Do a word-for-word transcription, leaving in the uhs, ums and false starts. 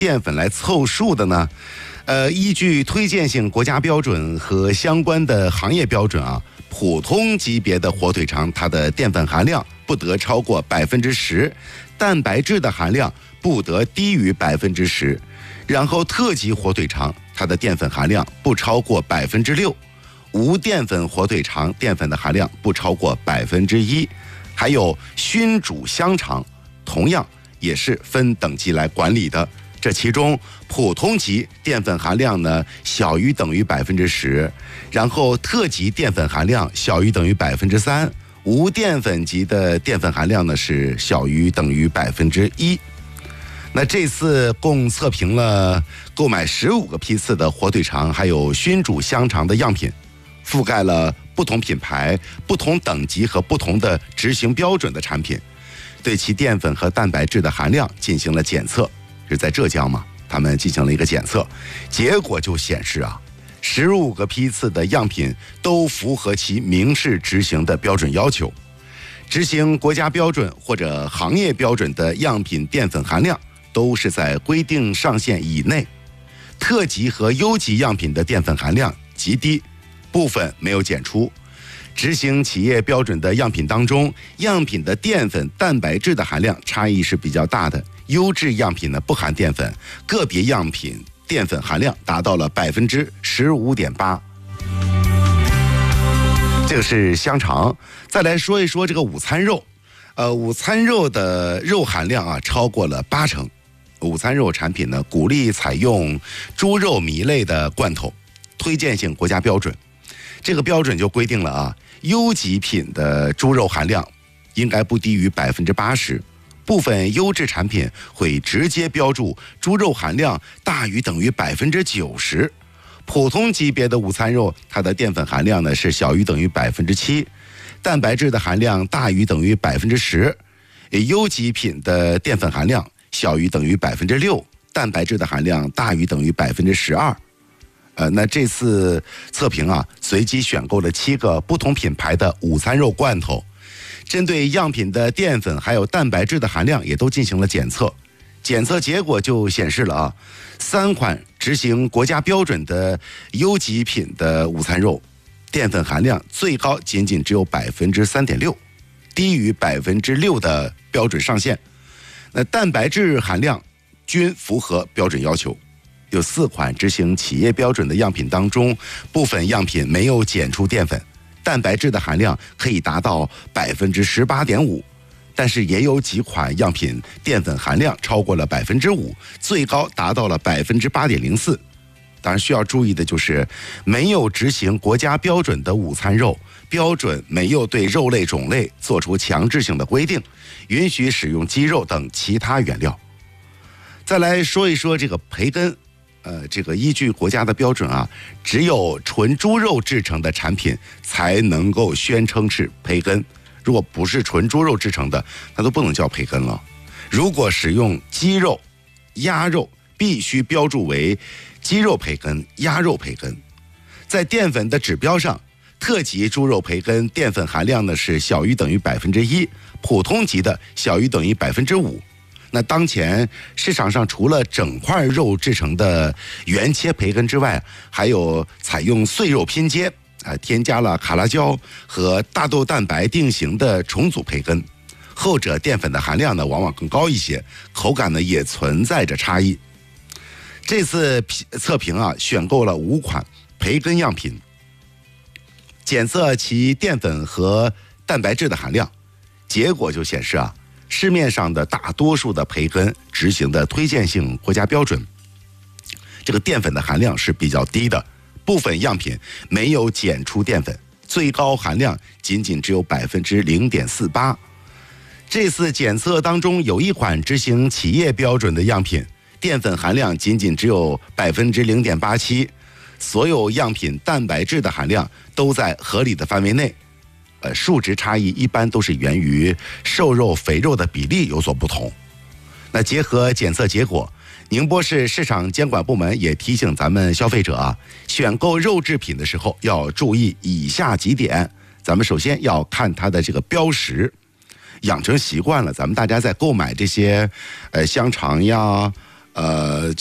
淀粉来凑数的呢？呃，依据推荐性国家标准和相关的行业标准啊，普通级别的火腿肠它的淀粉含量不得超过百分之十，蛋白质的含量不得低于百分之十。然后特级火腿肠它的淀粉含量不超过百分之六，无淀粉火腿肠淀粉的含量不超过百分之一。还有熏煮香肠，同样也是分等级来管理的。这其中普通级淀粉含量呢小于等于百分之十，然后特级淀粉含量小于等于百分之三，无淀粉级的淀粉含量呢是小于等于百分之一。那这次共测评了购买十五个批次的火腿肠，还有熏煮香肠的样品，覆盖了不同品牌、不同等级和不同的执行标准的产品，对其淀粉和蛋白质的含量进行了检测。是在浙江嘛，他们进行了一个检测，结果就显示啊，十五个批次的样品都符合其明示执行的标准要求。执行国家标准或者行业标准的样品淀粉含量都是在规定上限以内。特级和优级样品的淀粉含量极低，部分没有检出。执行企业标准的样品当中，样品的淀粉、蛋白质的含量差异是比较大的。优质样品呢不含淀粉，个别样品淀粉含量达到了百分之十五点八。这个是香肠。再来说一说这个午餐肉，呃，午餐肉的肉含量啊超过了八成。午餐肉产品呢鼓励采用猪肉糜类的罐头，推荐性国家标准。这个标准就规定了啊，优级品的猪肉含量应该不低于百分之八十。部分优质产品会直接标注猪肉含量大于等于百分之九十。普通级别的午餐肉，它的淀粉含量呢是小于等于百分之七，蛋白质的含量大于等于百分之十。优级品的淀粉含量小于等于百分之六，蛋白质的含量大于等于百分之十二。呃，那这次测评啊，随机选购了七个不同品牌的午餐肉罐头。针对样品的淀粉还有蛋白质的含量也都进行了检测，检测结果就显示了啊，三款执行国家标准的优级品的午餐肉，淀粉含量最高仅仅只有百分之三点六，低于百分之六的标准上限。那蛋白质含量均符合标准要求。有四款执行企业标准的样品当中，部分样品没有检出淀粉。蛋白质的含量可以达到百分之十八点五，但是也有几款样品淀粉含量超过了百分之五，最高达到了百分之八点零四。当然需要注意的就是，没有执行国家标准的午餐肉，标准没有对肉类种类做出强制性的规定，允许使用鸡肉等其他原料。再来说一说这个培根。呃，这个依据国家的标准啊，只有纯猪肉制成的产品才能够宣称是培根。如果不是纯猪肉制成的，它都不能叫培根了。如果使用鸡肉、鸭肉，必须标注为鸡肉培根、鸭肉培根。在淀粉的指标上，特级猪肉培根淀粉含量呢是小于等于百分之一，普通级的小于等于百分之五。那当前市场上除了整块肉制成的原切培根之外，还有采用碎肉拼接啊，添加了卡拉胶和大豆蛋白定型的重组培根，后者淀粉的含量呢往往更高一些，口感呢也存在着差异。这次测评啊，选购了五款培根样品，检测其淀粉和蛋白质的含量，结果就显示啊。市面上的大多数的培根执行的推荐性国家标准，这个淀粉的含量是比较低的，部分样品没有检出淀粉，最高含量仅仅只有百分之零点四八。这次检测当中有一款执行企业标准的样品，淀粉含量仅仅只有百分之零点八七，所有样品蛋白质的含量都在合理的范围内。呃，数值差异一般都是源于瘦肉、肥肉的比例有所不同。那结合检测结果，宁波市市场监管部门也提醒咱们消费者啊，选购肉制品的时候要注意以下几点。咱们首先要看它的这个标识，养成习惯了，咱们大家在购买这些呃香肠呀、 呃。